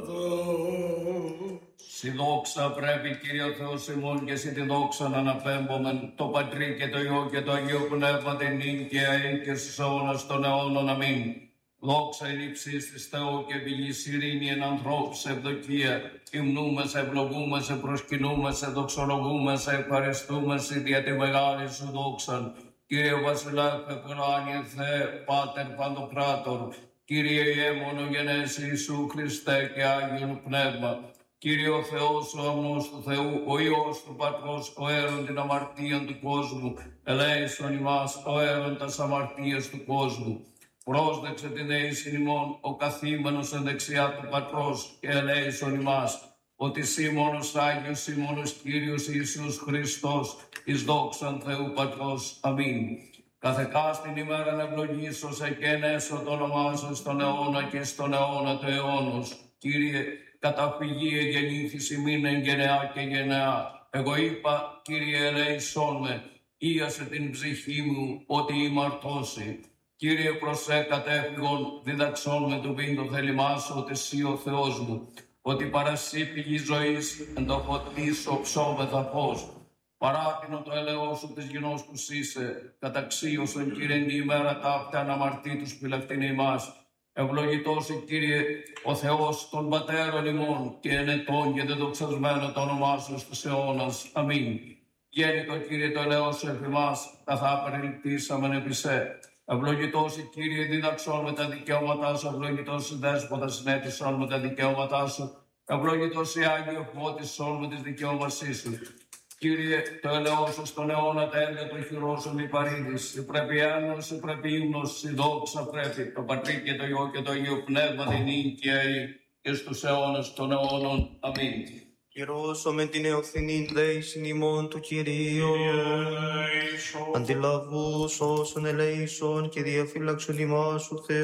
Στη δόξα πρέπει, Κύριε ο Θεός ημών, και εσύ τη δόξα να αναπέμπομεν, το Πατρί και το Υιό και το Αγίο Πνεύμα την νυν και αεί και στους αιώνας των αιώνων. Αμήν. Δόξα εν ύψης της Θεού και πηγής ειρήνη εν ανθρώπους ευδοκία. Υμνούμεσαι, ευλογούμεσαι, προσκυνούμεσαι, δοξολογούμεσαι, ευχαριστούμεσαι δια τη μεγάλη σου δόξαν. Κύριε Βασιλεύ Επουράνιε Θεέ, Πάτερ Παντοκράτορ, Κύριε Ιε μονογενές Ιησού Χριστέ και Άγιον Πνεύμα, Κύριε ο Θεός, ο αμνός του Θεού, ο Υιός του Πατρός, ο αίρον την αμαρτίαν του κόσμου, ελέησον ημάς, ο αίρον τας αμαρτίας του κόσμου. Πρόσδεξε την αίσθην ημών, ο καθήμενος εν δεξιά του Πατρός, και ελέησον ημάς, ότι σύ μόνος Άγιος, σύ μόνος Κύριος Ιησούς Χριστός, εις δόξαν Θεού Πατρός. Αμήν. Καθεκάστην ημέραν ευλογήσωσε και ενέσω το όνομά σου στον αιώνα και στον αιώνα του αιώνος. Κύριε, καταφυγή εγεννήθης ημίν εν γενεά και γενεά. Εγώ είπα, Κύριε, ελέησόν με, ίασε την ψυχή μου, ότι ημαρτώσει. Κύριε, προσέ κατέφυγον, διδαξόν με του πίν το θέλημά σου, ότι εσύ ο Θεός μου, ότι παρασύ πηγή ζωής, εν το φωτίς οψόμεθα φως. Παράτηνο το έλεος σου της γινός που είσαι, καταξίωσον, Κύριε, εν τη ημέρα ταύτα αναμαρτήτους πιλευτήν ημάς. Ευλογητός, Κύριε, ο Θεός των πατέρων ημών, και ενετών και δεδοξασμένο το όνομά σου στους αιώνας. Αμήν. Γέννητο, Κύριε, το έλεος σου επ' ημάς, καθά περιληπτήσαμεν επί σε. Ευλογητός, Κύριε, δίδαξον με τα δικαιώματά σου, ευλογητός, Δέσποτα, συνέτησον με τα δικαιώματά σου, ευλογητός, Άγιο, φώτισον με τις δικαιώματά σου. Κύριε, το ελαιός σου στον αιώνα τα έργα των χειρών σου μη παρήδεις. Η πρέπει ένος, η πρέπει ύμνος, η δόξα πρέπει. Το Πατρί και το Υιό και το Αγίο Πνεύμα την νυν και αεί και στους αιώνας των αιώνων. Αμήν. Κυρώσομαι την εωθηνήν δέησιν ημών του Κυρίου. Αντιλαβούς όσων ελέησον και διαφύλαξον ημάς ο Θεός.